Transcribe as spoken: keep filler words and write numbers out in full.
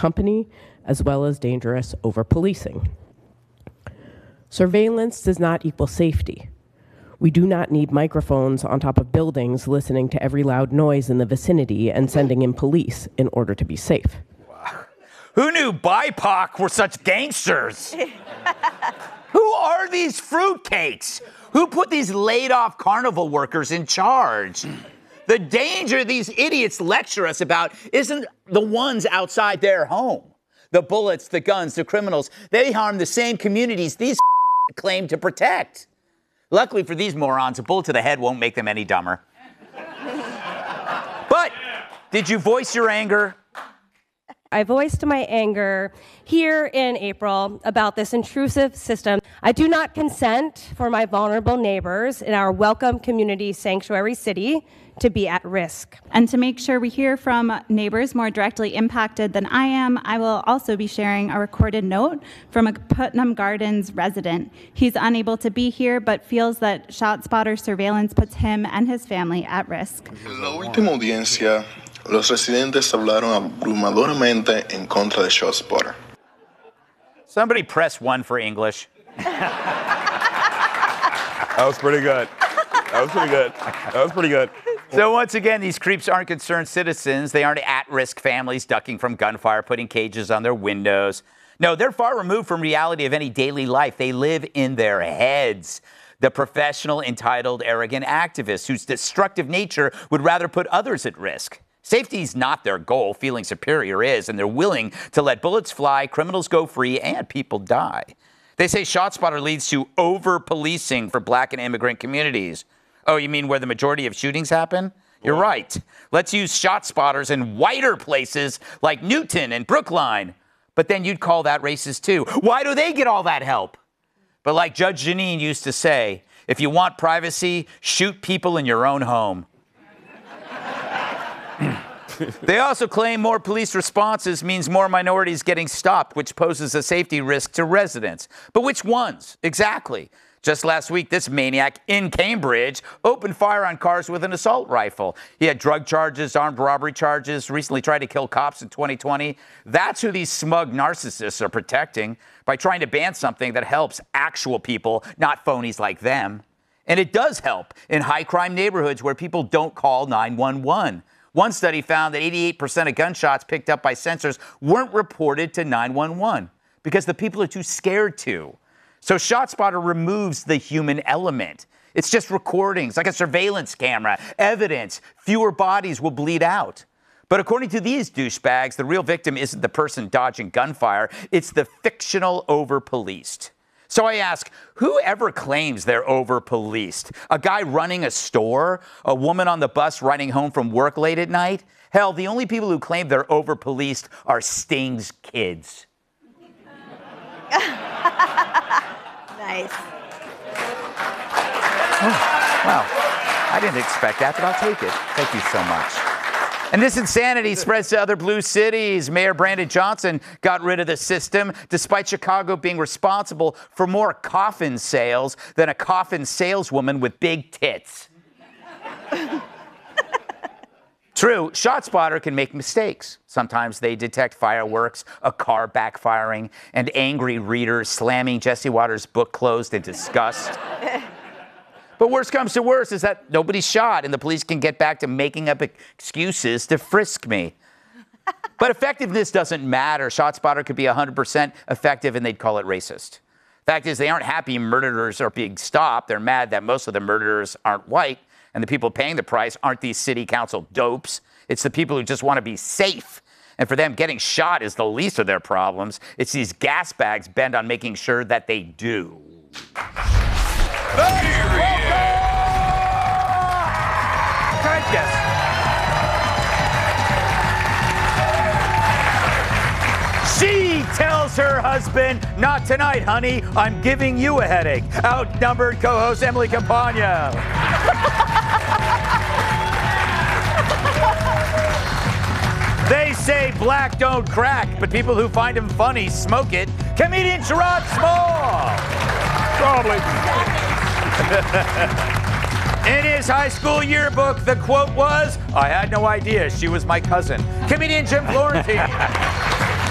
company, as well as dangerous over-policing. Surveillance does not equal safety. We do not need microphones on top of buildings listening to every loud noise in the vicinity and sending in police in order to be safe. Wow. Who knew B I P O C were such gangsters? Who are these fruitcakes? Who put these laid-off carnival workers in charge? The danger these idiots lecture us about isn't the ones outside their home. The bullets, the guns, the criminals, they harm the same communities these claim to protect. Luckily for these morons, a bullet to the head won't make them any dumber. But did you voice your anger? I voiced my anger here in April about this intrusive system. I do not consent for my vulnerable neighbors in our welcome community sanctuary city to be at risk. And to make sure we hear from neighbors more directly impacted than I am, I will also be sharing a recorded note from a Putnam Gardens resident. He's unable to be here, but feels that ShotSpotter surveillance puts him and his family at risk. En la última audiencia, los residentes hablaron abrumadoramente en contra de ShotSpotter. Somebody press one for English. That was pretty good. That was pretty good. That was pretty good. So once again, these creeps aren't concerned citizens. They aren't at-risk families ducking from gunfire, putting cages on their windows. No, they're far removed from reality of any daily life. They live in their heads. The professional, entitled, arrogant activists whose destructive nature would rather put others at risk. Safety's not their goal. Feeling superior is, and they're willing to let bullets fly, criminals go free, and people die. They say ShotSpotter leads to over-policing for black and immigrant communities. Oh, you mean where the majority of shootings happen? You're right. Let's use ShotSpotters in whiter places like Newton and Brookline. But then you'd call that racist too. Why do they get all that help? But like Judge Jeanine used to say, if you want privacy, shoot people in your own home. They also claim more police responses means more minorities getting stopped, which poses a safety risk to residents. But which ones? Exactly. Just last week, this maniac in Cambridge opened fire on cars with an assault rifle. He had drug charges, armed robbery charges, recently tried to kill cops in twenty twenty. That's who these smug narcissists are protecting by trying to ban something that helps actual people, not phonies like them. And it does help in high-crime neighborhoods where people don't call nine one one. One study found that eighty-eight percent of gunshots picked up by sensors weren't reported to nine one one because the people are too scared to. So ShotSpotter removes the human element. It's just recordings, like a surveillance camera, evidence. Fewer bodies will bleed out. But according to these douchebags, the real victim isn't the person dodging gunfire. It's the fictional over-policed. So I ask, who ever claims they're over-policed? A guy running a store? A woman on the bus riding home from work late at night? Hell, the only people who claim they're over-policed are Sting's kids. Nice. Oh, wow. I didn't expect that, but I'll take it. Thank you so much. And this insanity spreads to other blue cities. Mayor Brandon Johnson got rid of the system, despite Chicago being responsible for more coffin sales than a coffin saleswoman with big tits. True, ShotSpotter can make mistakes. Sometimes they detect fireworks, a car backfiring, and angry readers slamming Jesse Waters' book closed in disgust. But worst comes to worst is that nobody's shot, and the police can get back to making up excuses to frisk me. But effectiveness doesn't matter. ShotSpotter could be one hundred percent effective, and they'd call it racist. Fact is, they aren't happy murderers are being stopped. They're mad that most of the murderers aren't white. And the people paying the price aren't these city council dopes. It's the people who just want to be safe. And for them, getting shot is the least of their problems. It's these gas bags bent on making sure that they do. Kind guess. She tells her husband, not tonight, honey. I'm giving you a headache. Outnumbered co-host Emily Campagna. They say black don't crack, but people who find him funny smoke it. Comedian Sherrod Small. Probably. In his high school yearbook, the quote was, I had no idea she was my cousin. Comedian Jim Florentine.